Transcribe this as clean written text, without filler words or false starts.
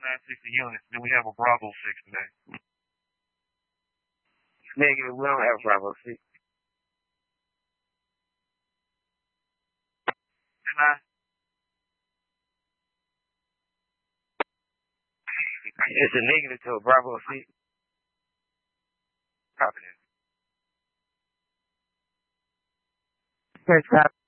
960 units. Then we have a Bravo 6 today. Negative, we don't have Bravo 6. It's a negative to a Bravo 6. Copy that. Yes,